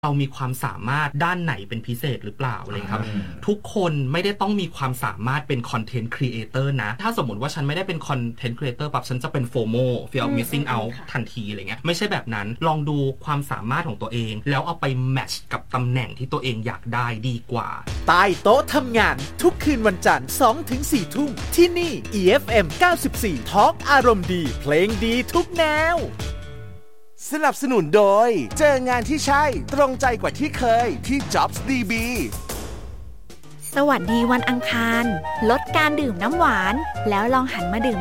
เรามีความสามารถด้านไหนเป็นพิเศษหรือเปล่าอะไรครับทุกคนไม่ได้ต้องมีความสามารถเป็นคอนเทนต์ครีเอเตอร์นะถ้าสมมติว่าฉันไม่ได้เป็นคอนเทนต์ครีเอเตอร์ปั๊บฉันจะเป็นโฟโม fear of missing out ทันทีอะไรเงี้ยไม่ใช่แบบนั้นลองดูความสามารถของตัวเองแล้วเอาไปแมทช์กับตำแหน่งที่ตัวเองอยากได้ดีกว่าใต้โต๊ะทำงานทุกคืนวันจันทร์ 2-4 ทุ่มที่นี่ EFM 94 Talk อารมณ์ดีเพลงดีทุกแนวสนับสนุนโดยเจองานที่ใช่ตรงใจกว่าที่เคยที่ Jobs DB สวัสดีวันอังคารลดการดื่มน้ำหวานแล้วลองหันมาดื่ม